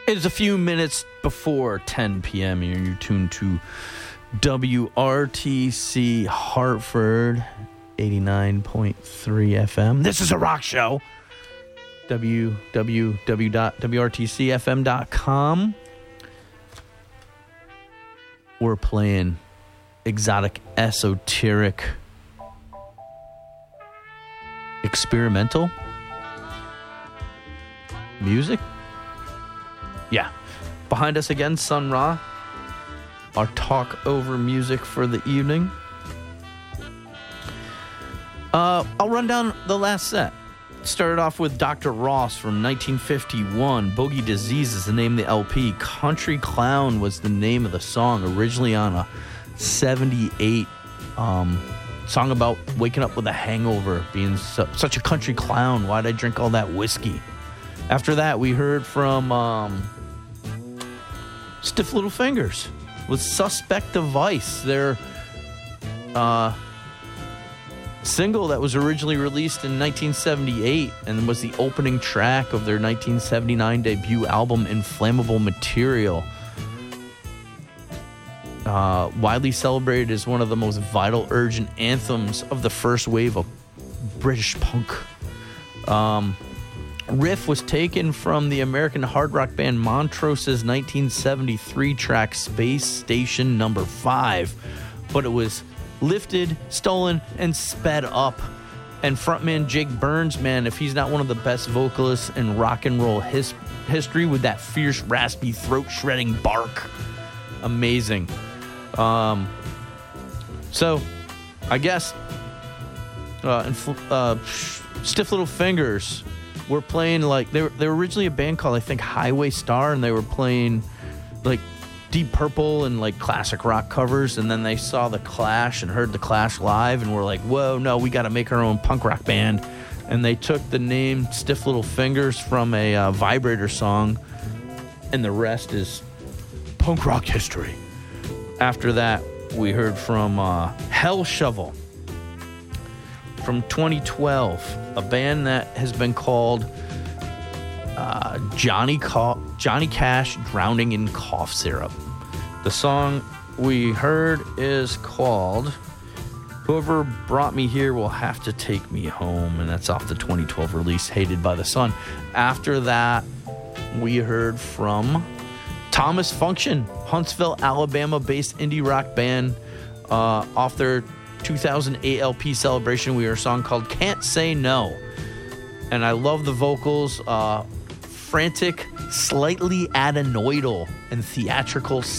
It's a few minutes before 10 p.m. and you're tuned to WRTC Hartford 89.3 FM. This is a rock show. www.wrtcfm.com. We're playing exotic, esoteric, experimental music. Yeah. Behind us again, Sun Ra. Our talk over music for the evening. I'll run down the last set. Started off with Dr. Ross from 1951. Boogie Disease is the name of the LP. Country Clown was the name of the song, originally on a 78 song about waking up with a hangover, being such a country clown. Why'd I drink all that whiskey? After that, we heard from Stiff Little Fingers with Suspect Device. Their single that was originally released in 1978 and was the opening track of their 1979 debut album, Inflammable Material. Widely celebrated as one of the most vital, urgent anthems of the first wave of British punk. Riff was taken from the American hard rock band Montrose's 1973 track Space Station No. 5, but it was lifted, stolen, and sped up. And frontman Jake Burns, man, if he's not one of the best vocalists in rock and roll history with that fierce, raspy, throat-shredding bark. Amazing. So, I guess, Stiff Little Fingers were playing, like, they were originally a band called, I think, Highway Star, and they were playing, like, Deep Purple and, like, classic rock covers, and then they saw The Clash and heard The Clash live and were like, whoa, no, we got to make our own punk rock band. And they took the name Stiff Little Fingers from a Vibrator song, and the rest is punk rock history. After that, we heard from Hell Shovel from 2012, a band that has been called Johnny Cash Drowning in Cough Syrup. The song we heard is called Whoever Brought Me Here Will Have to Take Me Home, and that's off the 2012 release Hated by the Sun. After that, we heard from Thomas Function, Huntsville, Alabama-based indie rock band. Off their 2008 LP Celebration, we heard a song called Can't Say No. And I love the vocals. Frantic, slightly adenoidal, and theatrical